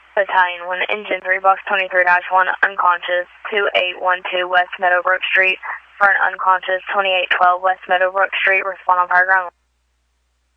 Battalion 1, Engine 3, Box 23-1, unconscious, 2812 West Meadowbrook Street, for an unconscious 2812 West Meadowbrook Street, respond on fire ground.